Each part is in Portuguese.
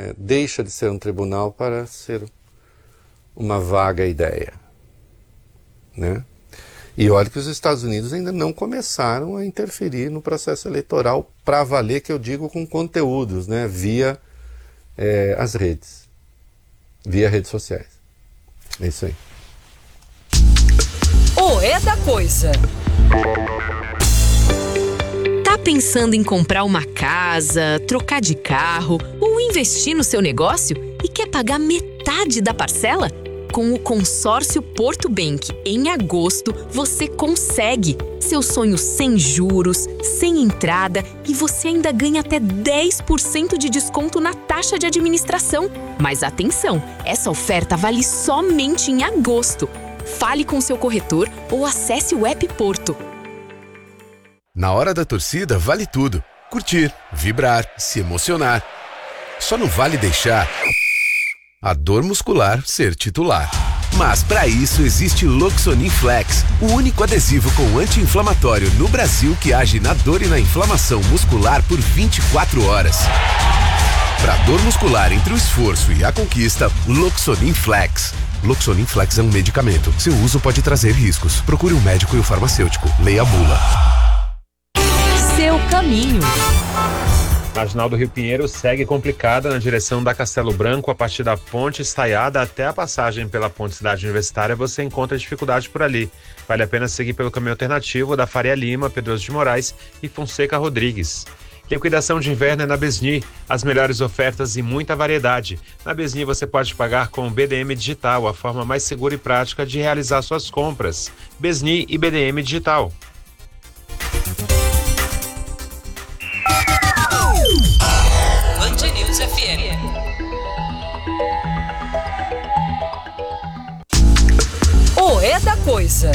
deixa de ser um tribunal para ser uma vaga ideia, né? E olha que os Estados Unidos ainda não começaram a interferir no processo eleitoral para valer, que eu digo com conteúdos, né? Via as redes, via redes sociais. É isso aí. O É da Coisa. Tá pensando em comprar uma casa, trocar de carro ou investir no seu negócio e quer pagar metade da parcela? Com o consórcio Porto Bank, em agosto, você consegue. Seu sonho sem juros, sem entrada e você ainda ganha até 10% de desconto na taxa de administração. Mas atenção, essa oferta vale somente em agosto. Fale com seu corretor ou acesse o app Porto. Na hora da torcida, vale tudo. Curtir, vibrar, se emocionar. Só não vale deixar a dor muscular ser titular. Mas para isso existe Loxonin Flex, o único adesivo com anti-inflamatório no Brasil que age na dor e na inflamação muscular por 24 horas. Para dor muscular entre o esforço e a conquista, Loxonin Flex. Loxonin Flex é um medicamento. Seu uso pode trazer riscos. Procure um médico e o farmacêutico. Leia a bula. Seu caminho. Marginal do Rio Pinheiro segue complicada na direção da Castelo Branco. A partir da Ponte Estaiada até a passagem pela Ponte Cidade Universitária, você encontra dificuldade por ali. Vale a pena seguir pelo caminho alternativo da Faria Lima, Pedroso de Moraes e Fonseca Rodrigues. Liquidação de inverno é na Besni. As melhores ofertas e muita variedade. Na Besni você pode pagar com o BDM Digital, a forma mais segura e prática de realizar suas compras. Besni e BDM Digital. O É da Coisa.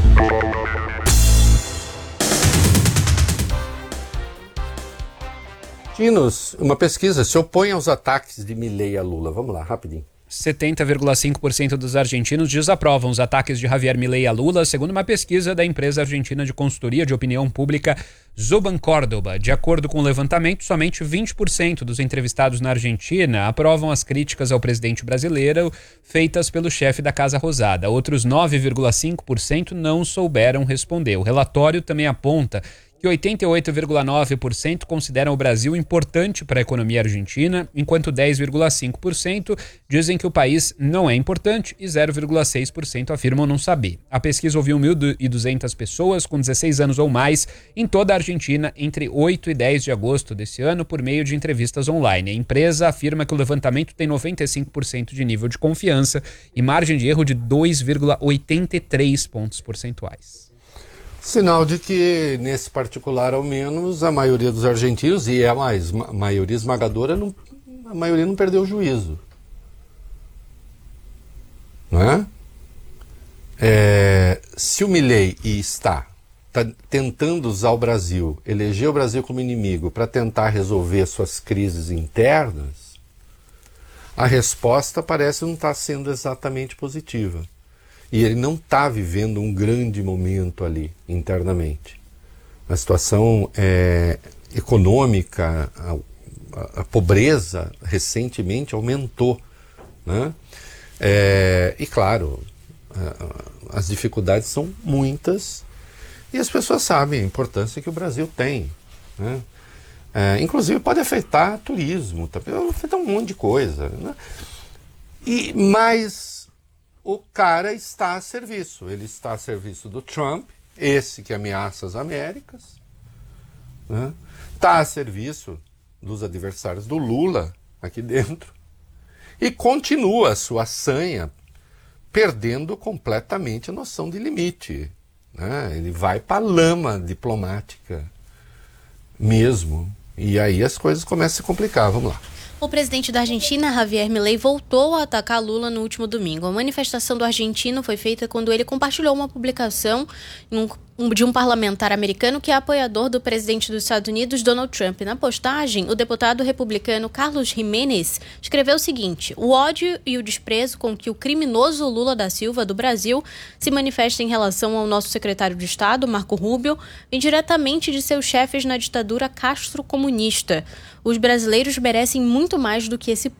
Argentinos, uma pesquisa se opõe aos ataques de Milei a Lula. Vamos lá, rapidinho. 70,5% dos argentinos desaprovam os ataques de Javier Milei a Lula, segundo uma pesquisa da empresa argentina de consultoria de opinião pública Zuban Córdoba. De acordo com o levantamento, somente 20% dos entrevistados na Argentina aprovam as críticas ao presidente brasileiro feitas pelo chefe da Casa Rosada. Outros 9,5% não souberam responder. O relatório também aponta que 88,9% consideram o Brasil importante para a economia argentina, enquanto 10,5% dizem que o país não é importante e 0,6% afirmam não saber. A pesquisa ouviu 1.200 pessoas com 16 anos ou mais em toda a Argentina entre 8 e 10 de agosto desse ano por meio de entrevistas online. A empresa afirma que o levantamento tem 95% de nível de confiança e margem de erro de 2,83 pontos percentuais. Sinal de que, nesse particular ao menos, a maioria dos argentinos, e é a maioria esmagadora, a maioria não perdeu o juízo. Não é? Se o Milei está tentando usar o Brasil, eleger o Brasil como inimigo para tentar resolver suas crises internas, a resposta parece não estar sendo exatamente positiva. E ele não está vivendo um grande momento ali, internamente. A situação econômica, a pobreza recentemente aumentou, né? E claro, as dificuldades são muitas e as pessoas sabem a importância que o Brasil tem, né? Inclusive pode afetar turismo, pode afetar um monte de coisa, né? Mas o cara está a serviço. Ele está a serviço do Trump, esse que ameaça as Américas, né? Está a serviço dos adversários do Lula aqui dentro e continua a sua sanha perdendo completamente a noção de limite, né? Ele vai para a lama diplomática mesmo e aí as coisas começam a se complicar. Vamos lá. O presidente da Argentina, Javier Milei, voltou a atacar Lula no último domingo. A manifestação do argentino foi feita quando ele compartilhou uma publicação de um parlamentar americano que é apoiador do presidente dos Estados Unidos, Donald Trump. Na postagem, o deputado republicano Carlos Jiménez escreveu o seguinte: o ódio e o desprezo com que o criminoso Lula da Silva, do Brasil, se manifesta em relação ao nosso secretário de Estado, Marco Rubio, vem diretamente de seus chefes na ditadura castro-comunista. Os brasileiros merecem muito mais do que esse